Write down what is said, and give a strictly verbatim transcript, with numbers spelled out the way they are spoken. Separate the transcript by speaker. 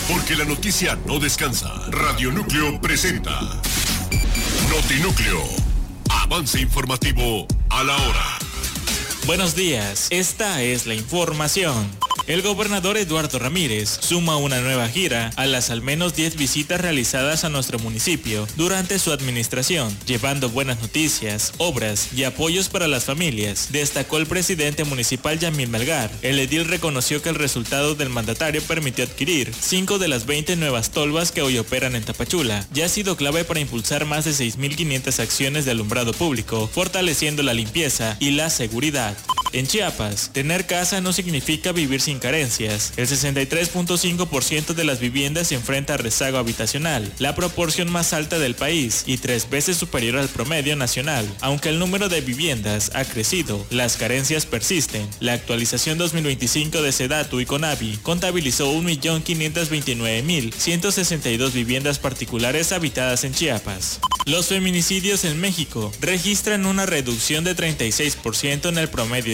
Speaker 1: Porque la noticia no descansa. Radio Núcleo presenta Notinúcleo. Avance informativo a la hora.
Speaker 2: Buenos días, esta es la información. El gobernador Eduardo Ramírez suma una nueva gira a las al menos diez visitas realizadas a nuestro municipio durante su administración, llevando buenas noticias, obras y apoyos para las familias, destacó el presidente municipal Yamil Melgar. El edil reconoció que el resultado del mandatario permitió adquirir cinco de las veinte nuevas tolvas que hoy operan en Tapachula y ha sido clave para impulsar más de seis mil quinientas acciones de alumbrado público, fortaleciendo la limpieza y la seguridad. En Chiapas, tener casa no significa vivir sin carencias. El sesenta y tres punto cinco por ciento de las viviendas se enfrenta a rezago habitacional, la proporción más alta del país y tres veces superior al promedio nacional. Aunque el número de viviendas ha crecido, las carencias persisten. La actualización dos mil veinticinco de SEDATU y CONAVI contabilizó un millón quinientos veintinueve mil ciento sesenta y dos viviendas particulares habitadas en Chiapas. Los feminicidios en México registran una reducción de treinta y seis por ciento en el promedio